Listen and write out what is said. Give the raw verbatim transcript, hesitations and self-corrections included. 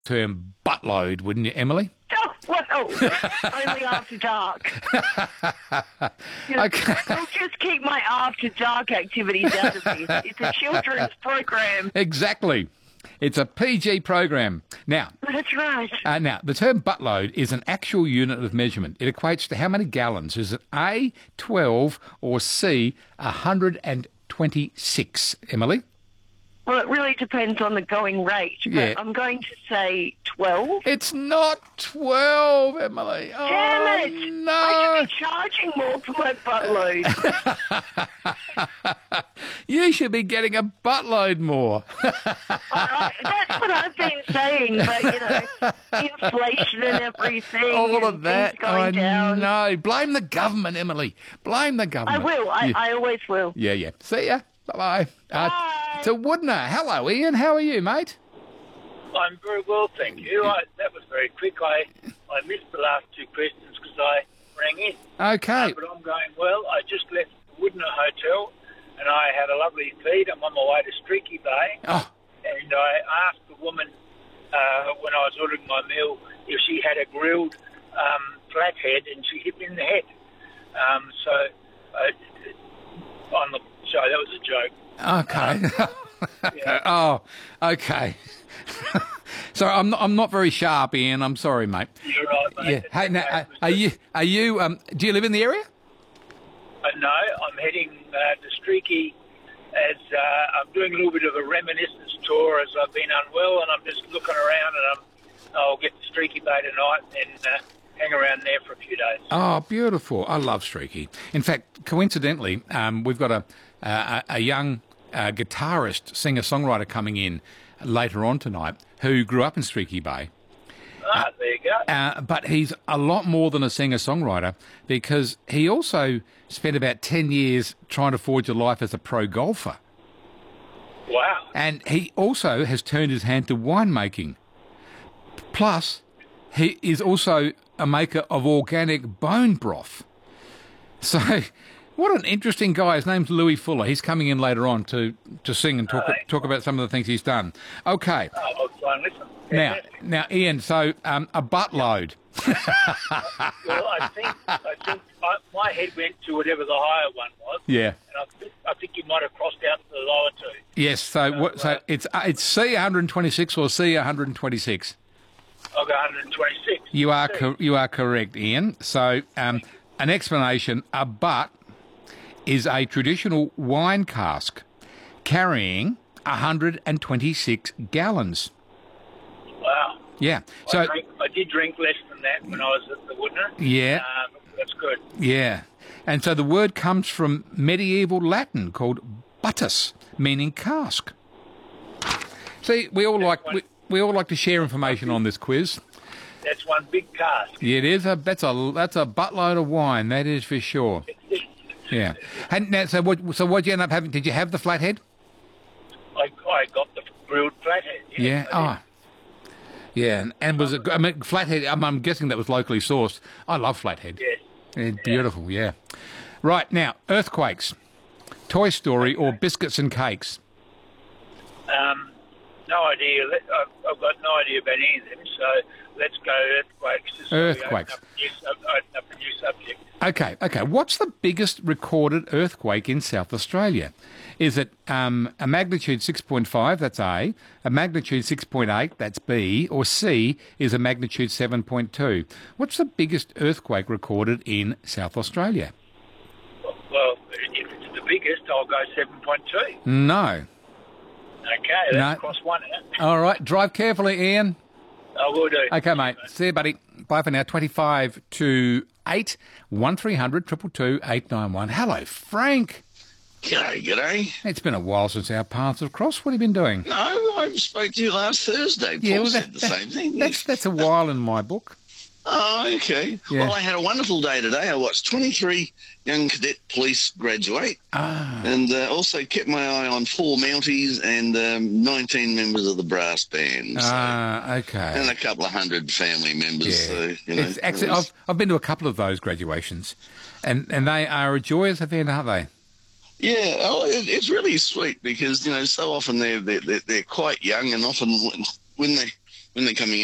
term buttload, wouldn't you, Emily? Oh, well, only after dark. You know, Okay. I'll just keep my after dark activities out of this. It's a children's program. Exactly. It's a P G program. Now, That's right. uh, now the term buttload is an actual unit of measurement. It equates to how many gallons? Is it A, twelve, or C, one hundred twenty-six, Emily? Well, it really depends on the going rate. But Yeah. I'm going to say twelve. It's not twelve, Emily. Oh, Damn it! no. I should be charging more for my buttload. You should be getting a buttload more. I, that's what I've been saying, but, you know, inflation and everything. All and of that. things going I down. know. Blame the government, Emily. Blame the I government. will. I, Yeah. I always will. Yeah, yeah. See ya. Bye-bye. Uh, Bye. to Woodner. Hello, Ian. How are you, mate? I'm very well, thank you. I, that was very quick. I, I missed the last two questions because I rang in. Okay. Uh, but I'm going well. I just left the Woodner Hotel and I had a lovely feed. I'm on my way to Streaky Bay. Oh, And I asked the woman uh, when I was ordering my meal if she had a grilled um, flathead, and she hit me in the head. Um, so uh, on the show, that was a joke. okay. Yeah. Oh, okay. So I'm not, I'm not very sharp, Ian. I'm sorry, mate. You're right, mate. Yeah. Hey, now, uh, are you are you um? Do you live in the area? Uh, no, I'm heading uh, to Streaky as uh, I'm doing a little bit of a reminiscence tour as I've been unwell, and I'm just looking around, and I'm, I'll get to Streaky Bay tonight and uh, hang around there for a few days. Oh, beautiful. I love Streaky. In fact, coincidentally, um, we've got a a, a young uh, guitarist, singer-songwriter coming in later on tonight who grew up in Streaky Bay. Ah, there you go. Uh, but he's a lot more than a singer-songwriter because he also spent about ten years trying to forge a life as a pro golfer. Wow. And he also has turned his hand to winemaking. Plus, he is also a maker of organic bone broth. So, what an interesting guy. His name's Louis Fuller. He's coming in later on to, to sing and talk, talk about some of the things he's done. Okay. Oh, I'll try and listen. Now, now, Ian, so um, a buttload. Well, I think, I think I, my head went to whatever the higher one was. Yeah. And I think, I think you might have crossed out the lower two. Yes, so what, so it's uh, it's C one hundred twenty-six or C one hundred twenty-six? I'll go one hundred twenty-six. You are co- you are correct, Ian. So um, an explanation, a butt is a traditional wine cask carrying one hundred twenty-six gallons. Wow. Yeah. I, So drank, I did drink less than that when I was at the Woodner. yeah, Um, that's good. yeah. And so the word comes from medieval Latin called buttus, meaning cask. See, we all like we, we all like to share information on this quiz. That's one big cask. Yeah, it is a that's a that's a buttload of wine. That is for sure. Yeah. And now, so what? So what did you end up having? Did you have the flathead? I, I got the grilled flathead. Yes, Yeah. I Oh. Yeah. And, and was it? I mean, flathead. I'm, I'm guessing that was locally sourced. I love flathead. did. Yes. Yeah, beautiful. Yeah. Right now, earthquakes, Toy Story, or biscuits and cakes. Um, no idea. Let- I've, I've got no idea about any of them. So let's go earthquakes. Just so we open Earthquakes. up a new sub- open up a new subject. Okay, okay. What's the biggest recorded earthquake in South Australia? Is it um, a magnitude six point five, that's A, a magnitude six point eight, that's B, or C is a magnitude seven point two? What's the biggest earthquake recorded in South Australia? Well, if it's the biggest, I'll go seven point two. No. Okay, that's No. cross one out. All right, drive carefully, Ian. I will do. Okay, mate. See you, buddy. Bye for now. twenty-five to eight, one three hundred two two two eight nine one. Hello, Frank. G'day, g'day. It's been a while since our paths have crossed. What have you been doing? No, I spoke to you last Thursday. Paul well, said the same thing. That's, that's a while in my book. Oh, okay. Yeah. Well, I had a wonderful day today. I watched twenty-three young cadet police graduate Ah. and uh, also kept my eye on four Mounties and um, nineteen members of the brass band. So, Ah, okay. and a couple of hundred family members. Yeah. So, you know, It's actually, it was- I've, I've been to a couple of those graduations, and, and they are a joyous event, aren't they? Yeah, oh, it, it's really sweet because, you know, so often they're, they're, they're, they're quite young, and often when, when they when they're coming